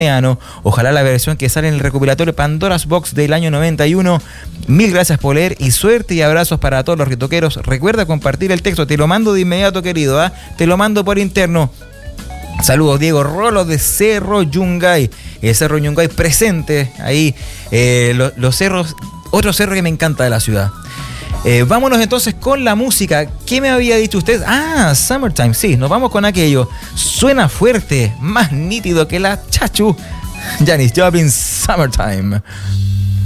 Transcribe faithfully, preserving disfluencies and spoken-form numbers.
Ojalá la versión que sale en el recopilatorio Pandora's Box del año noventa y uno. Mil gracias por leer y suerte y abrazos para todos los ritoqueros. Recuerda compartir el texto, te lo mando de inmediato, querido, ¿eh? Te lo mando por interno. Saludos, Diego Rolo de Cerro Yungay. El Cerro Yungay presente ahí. Eh, lo, los cerros, otro cerro que me encanta de la ciudad. Eh, vámonos entonces con la música. ¿Qué me había dicho usted? Ah, Summertime, sí, nos vamos con aquello. Suena fuerte, más nítido que la chachu. Janis Joplin, Summertime.